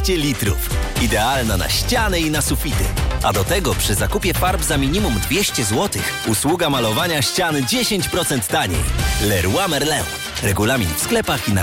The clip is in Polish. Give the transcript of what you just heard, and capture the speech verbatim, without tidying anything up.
dwieście litrów. Idealna na ściany i na sufity. A do tego przy zakupie farb za minimum dwieście złotych usługa malowania ścian dziesięć procent taniej. Leroy Merlin. Regulamin w sklepach i na